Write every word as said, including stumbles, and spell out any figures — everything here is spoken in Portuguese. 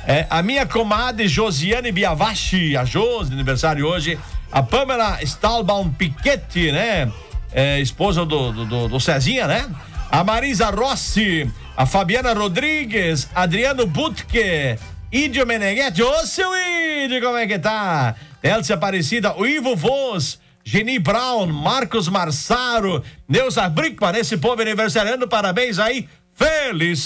É, a minha comadre Josiane Biavachi, a Josi, aniversário hoje. A Pamela Stahlbaum Piquetti, né? É, esposa do, do, do, do Cezinha, né? A Marisa Rossi, a Fabiana Rodrigues, Adriano Butke, Idio Meneghetti. Ô, seu Idio, como é que tá? Elcia Aparecida, o Ivo Voz, Geni Brown, Marcos Marsaro, Neuza Brickman, esse povo aniversariando, parabéns aí. Feliz